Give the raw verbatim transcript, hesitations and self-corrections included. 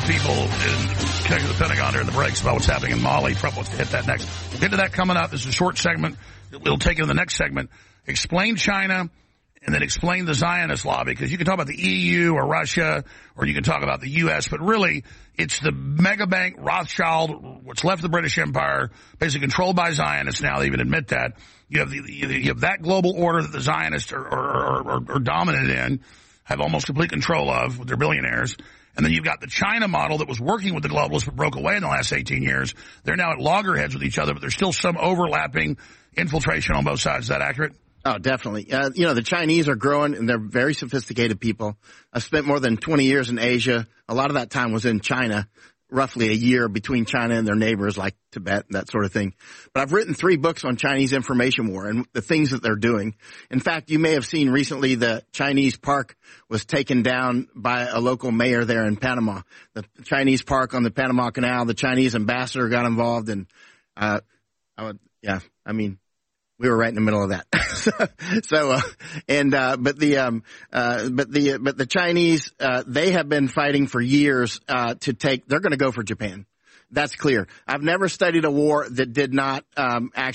people in connected to the Pentagon during the breaks about what's happening in Mali. Trump wants to hit that next. We'll get to that coming up. This is a short segment. We'll take it in the next segment. Explain China and then explain the Zionist lobby, because you can talk about the E U or Russia, or you can talk about the U S, but really it's the mega bank Rothschild, what's left of the British Empire, basically controlled by Zionists now. They even admit that. You have the, you have that global order that the Zionists are, are, are, are dominant in, have almost complete control of with their billionaires. And then you've got the China model that was working with the globalists but broke away in the last eighteen years. They're now at loggerheads with each other, but there's still some overlapping infiltration on both sides. Is that accurate? Oh, definitely. Uh, you know, the Chinese are growing, and they're very sophisticated people. I've spent more than twenty years in Asia. A lot of that time was in China, roughly a year between China and their neighbors like Tibet and that sort of thing. But I've written three books on Chinese information war and the things that they're doing. In fact, you may have seen recently the Chinese park was taken down by a local mayor there in Panama. The Chinese park on the Panama Canal, the Chinese ambassador got involved, and uh, I would, yeah, I mean, we were right in the middle of that. so, uh, and, uh, but the, um, uh, but the, but the Chinese, uh, they have been fighting for years, uh, to take, they're going to go for Japan. That's clear. I've never studied a war that did not, um, actually